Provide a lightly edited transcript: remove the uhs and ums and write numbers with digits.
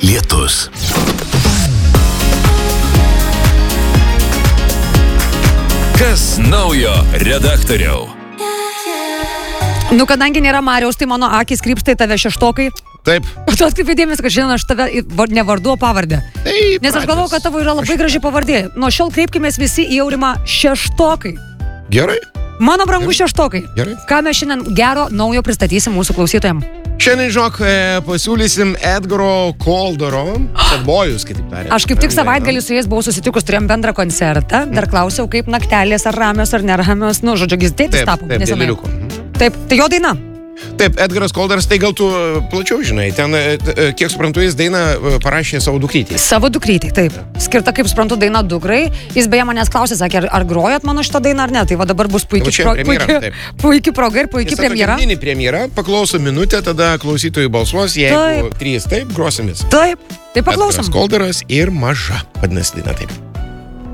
lietus. Kas naujo redaktoriau? Kadangi nėra Mariaus, tai mano akis krypsta į tave šeštokai. Taip. O tu atkreipi dėmesį, kad šiandien aš tave ne vardu, o pavardę. Taip. Nes aš galvoju, kad tavo yra labai graži pavardė. Nuo šiol kreipkimės visi į Aurimą šeštokai. Gerai. Mano brangu šeštokai. Gerai. Ką mes šiandien gero naujo pristatysim mūsų klausytojams? Šiandien, žinok, pasiūlysim Edgaro Koldoro, Sadbojus, kitaip tariant. Aš kaip tik savaitgalį su jais buvau susitikus, turėjom bendrą koncertą. Dar klausiau, kaip naktelės, ar ramios, ar neramios. Žodžiu, tėtis tapo. Taip, tai jo daina. Taip, Edgaras Koldoras, tai gal tu plačiau žinai, ten, kiek suprantu, jis dainą parašė savo dukrytei. Savo dukrytei, taip. Skirta, kaip suprantu, daina dukrai. Jis beje manęs klausė, sakė, ar grojat mano šitą dainą ar ne. Tai va dabar bus puikiai proga ir puikiai premjera. Mini premjera, paklauso minutę, tada klausytojai balsuos, jeigu 3 taip, grosim vis. Taip, tai paklausom. Edgaras Koldoras ir maža, vadinasi daina taip.